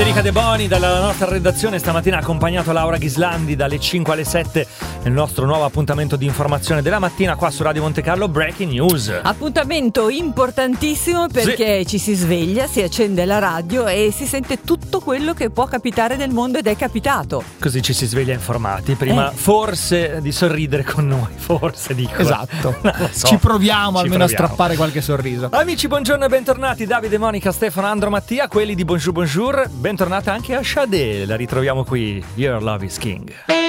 Federica De Boni dalla nostra redazione stamattina ha accompagnato Laura Ghislandi dalle 5 alle 7 nel nostro nuovo appuntamento di informazione della mattina qua su Radio Monte Carlo Breaking News. Appuntamento importantissimo perché ci si sveglia, si accende la radio e si sente tutto quello che può capitare nel mondo ed è capitato. Così ci si sveglia informati. Prima forse di sorridere con noi, forse dico. Esatto. Non lo so. Ci proviamo Ci almeno proviamo. a strappare qualche sorriso. Amici, buongiorno e bentornati. Davide, Monica, Stefano, Andro, Mattia, quelli di Bonjour Bonjour. Bentornata anche a Sade, la ritroviamo qui. Your Love is King.